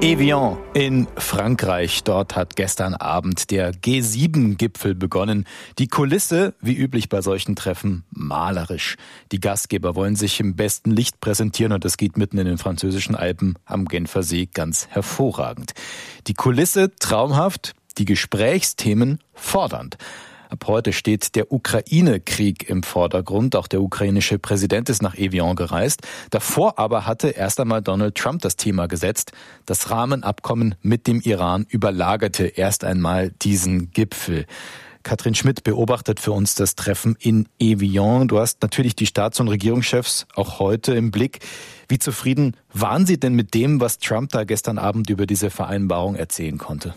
Evian in Frankreich. Dort hat gestern Abend der G7-Gipfel begonnen. Die Kulisse, wie üblich bei solchen Treffen, malerisch. Die Gastgeber wollen sich im besten Licht präsentieren und das geht mitten in den französischen Alpen am Genfer See ganz hervorragend. Die Kulisse traumhaft, die Gesprächsthemen fordernd. Ab heute steht der Ukraine-Krieg im Vordergrund. Auch der ukrainische Präsident ist nach Evian gereist. Davor aber hatte erst einmal Donald Trump das Thema gesetzt. Das Rahmenabkommen mit dem Iran überlagerte erst einmal diesen Gipfel. Katrin Schmidt beobachtet für uns das Treffen in Evian. Du hast natürlich die Staats- und Regierungschefs auch heute im Blick. Wie zufrieden waren Sie denn mit dem, was Trump da gestern Abend über diese Vereinbarung erzählen konnte?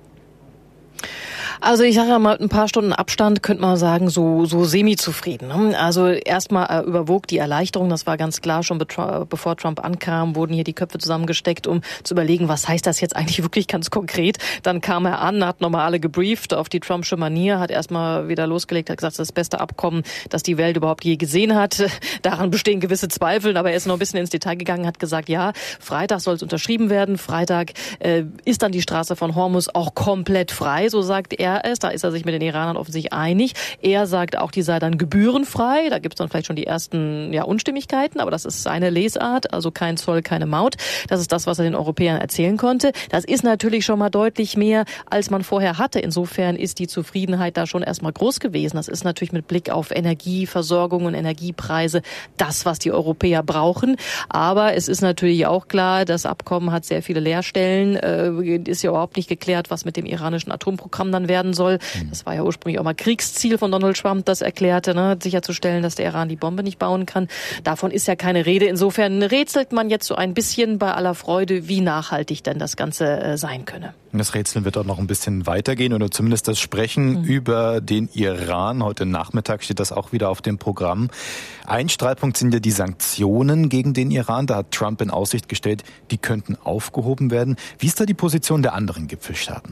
Also ich sage ja mal, mit ein paar Stunden Abstand könnte man sagen, so semi-zufrieden. Also erstmal überwog die Erleichterung, das war ganz klar, schon bevor Trump ankam, wurden hier die Köpfe zusammengesteckt, um zu überlegen, was heißt das jetzt eigentlich wirklich ganz konkret. Dann kam er an, hat nochmal alle gebrieft auf die Trumpsche Manier, hat erstmal wieder losgelegt, hat gesagt, das ist das beste Abkommen, das die Welt überhaupt je gesehen hat. Daran bestehen gewisse Zweifel, aber er ist noch ein bisschen ins Detail gegangen, hat gesagt, ja, Freitag soll es unterschrieben werden, Freitag ist dann die Straße von Hormuz auch komplett frei, so sagt er es. Da ist er sich mit den Iranern offensichtlich einig. Er sagt auch, die sei dann gebührenfrei. Da gibt es dann vielleicht schon die ersten Unstimmigkeiten, aber das ist seine Lesart. Also kein Zoll, keine Maut. Das ist das, was er den Europäern erzählen konnte. Das ist natürlich schon mal deutlich mehr, als man vorher hatte. Insofern ist die Zufriedenheit da schon erstmal groß gewesen. Das ist natürlich mit Blick auf Energieversorgung und Energiepreise das, was die Europäer brauchen. Aber es ist natürlich auch klar, das Abkommen hat sehr viele Leerstellen. Ist ja überhaupt nicht geklärt, was mit dem iranischen Atomprogramm dann werden soll. Das war ja ursprünglich auch mal Kriegsziel von Donald Trump, das erklärte, sicherzustellen, dass der Iran die Bombe nicht bauen kann. Davon ist ja keine Rede. Insofern rätselt man jetzt so ein bisschen bei aller Freude, wie nachhaltig denn das Ganze sein könne. Das Rätseln wird auch noch ein bisschen weitergehen oder zumindest das Sprechen über den Iran. Heute Nachmittag steht das auch wieder auf dem Programm. Ein Streitpunkt sind ja die Sanktionen gegen den Iran. Da hat Trump in Aussicht gestellt, die könnten aufgehoben werden. Wie ist da die Position der anderen Gipfelstaaten?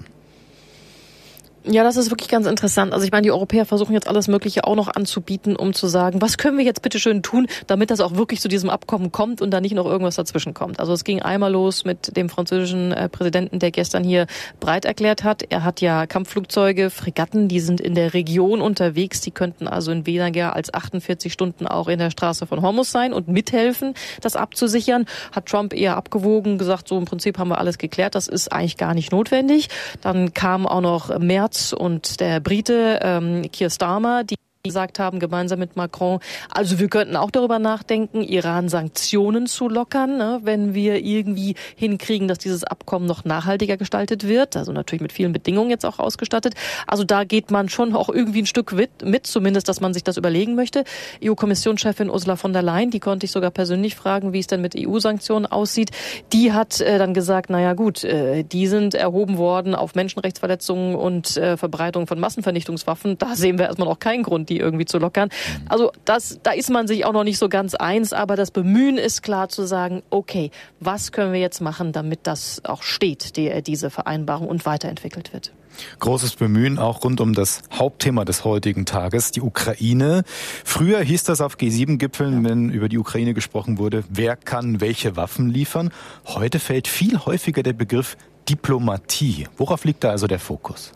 Ja, das ist wirklich ganz interessant. Also ich meine, die Europäer versuchen jetzt alles Mögliche auch noch anzubieten, um zu sagen, was können wir jetzt bitte schön tun, damit das auch wirklich zu diesem Abkommen kommt und da nicht noch irgendwas dazwischen kommt. Also es ging einmal los mit dem französischen Präsidenten, der gestern hier breit erklärt hat. Er hat ja Kampfflugzeuge, Fregatten, die sind in der Region unterwegs. Die könnten also in weniger als 48 Stunden auch in der Straße von Hormuz sein und mithelfen, das abzusichern. Hat Trump eher abgewogen, gesagt, so im Prinzip haben wir alles geklärt. Das ist eigentlich gar nicht notwendig. Dann kam auch noch Merz und der Brite Keir Starmer, die gesagt haben, gemeinsam mit Macron, also wir könnten auch darüber nachdenken, Iran-Sanktionen zu lockern, wenn wir irgendwie hinkriegen, dass dieses Abkommen noch nachhaltiger gestaltet wird, also natürlich mit vielen Bedingungen jetzt auch ausgestattet. Also da geht man schon auch irgendwie ein Stück mit, zumindest, dass man sich das überlegen möchte. EU-Kommissionschefin Ursula von der Leyen, die konnte ich sogar persönlich fragen, wie es denn mit EU-Sanktionen aussieht. Die hat dann gesagt, naja gut, die sind erhoben worden auf Menschenrechtsverletzungen und Verbreitung von Massenvernichtungswaffen. Da sehen wir erstmal noch keinen Grund, die irgendwie zu lockern. Also da ist man sich auch noch nicht so ganz eins, aber das Bemühen ist klar zu sagen, okay, was können wir jetzt machen, damit das auch steht, diese Vereinbarung und weiterentwickelt wird. Großes Bemühen auch rund um das Hauptthema des heutigen Tages, die Ukraine. Früher hieß das auf G7-Gipfeln, wenn über die Ukraine gesprochen wurde, wer kann welche Waffen liefern. Heute fällt viel häufiger der Begriff Diplomatie. Worauf liegt da also der Fokus?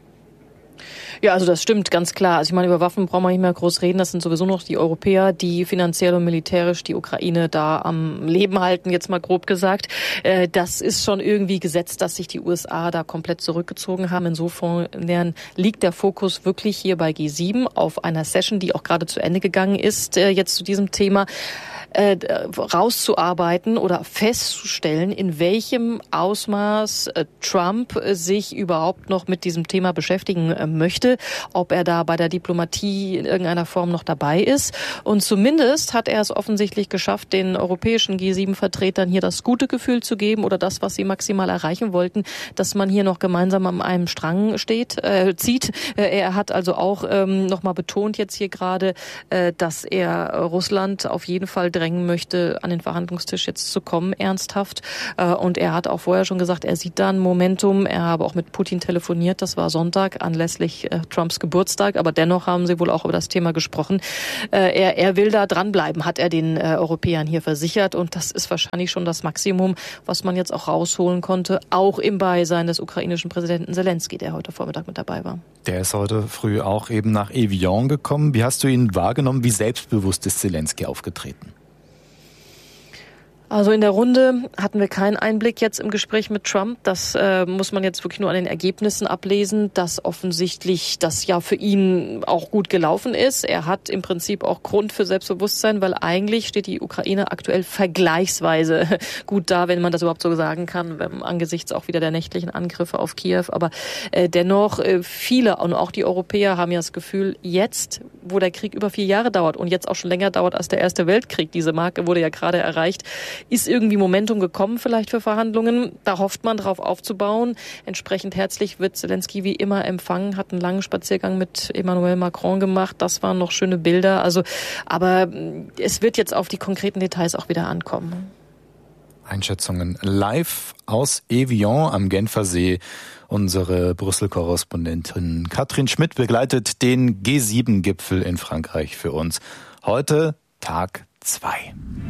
Ja, also das stimmt ganz klar. Also ich meine, über Waffen brauchen wir nicht mehr groß reden. Das sind sowieso noch die Europäer, die finanziell und militärisch die Ukraine da am Leben halten, jetzt mal grob gesagt. Das ist schon irgendwie gesetzt, dass sich die USA da komplett zurückgezogen haben. Insofern liegt der Fokus wirklich hier bei G7 auf einer Session, die auch gerade zu Ende gegangen ist, jetzt zu diesem Thema. Rauszuarbeiten oder festzustellen, in welchem Ausmaß Trump sich überhaupt noch mit diesem Thema beschäftigen möchte, ob er da bei der Diplomatie in irgendeiner Form noch dabei ist. Und zumindest hat er es offensichtlich geschafft, den europäischen G7-Vertretern hier das gute Gefühl zu geben oder das, was sie maximal erreichen wollten, dass man hier noch gemeinsam an einem Strang zieht. Er hat also auch nochmal betont jetzt hier gerade, dass er Russland auf jeden Fall drängt, drängen möchte, an den Verhandlungstisch jetzt zu kommen, ernsthaft. Und er hat auch vorher schon gesagt, er sieht da ein Momentum. Er habe auch mit Putin telefoniert, das war Sonntag, anlässlich Trumps Geburtstag. Aber dennoch haben sie wohl auch über das Thema gesprochen. Er will da dranbleiben, hat er den Europäern hier versichert. Und das ist wahrscheinlich schon das Maximum, was man jetzt auch rausholen konnte, auch im Beisein des ukrainischen Präsidenten Selenskyj, der heute Vormittag mit dabei war. Der ist heute früh auch eben nach Evian gekommen. Wie hast du ihn wahrgenommen? Wie selbstbewusst ist Selenskyj aufgetreten? Also in der Runde hatten wir keinen Einblick jetzt im Gespräch mit Trump. Das muss man jetzt wirklich nur an den Ergebnissen ablesen, dass offensichtlich das ja für ihn auch gut gelaufen ist. Er hat im Prinzip auch Grund für Selbstbewusstsein, weil eigentlich steht die Ukraine aktuell vergleichsweise gut da, wenn man das überhaupt so sagen kann, angesichts auch wieder der nächtlichen Angriffe auf Kiew. Aber dennoch, viele und auch die Europäer haben ja das Gefühl, jetzt, wo der Krieg über 4 Jahre dauert und jetzt auch schon länger dauert als der Erste Weltkrieg, diese Marke wurde ja gerade erreicht, ist irgendwie Momentum gekommen vielleicht für Verhandlungen. Da hofft man drauf aufzubauen. Entsprechend herzlich wird Selenskyj wie immer empfangen, hat einen langen Spaziergang mit Emmanuel Macron gemacht. Das waren noch schöne Bilder. Aber es wird jetzt auf die konkreten Details auch wieder ankommen. Einschätzungen live aus Evian am Genfersee. Unsere Brüssel-Korrespondentin Katrin Schmidt begleitet den G7-Gipfel in Frankreich für uns. Heute Tag 2.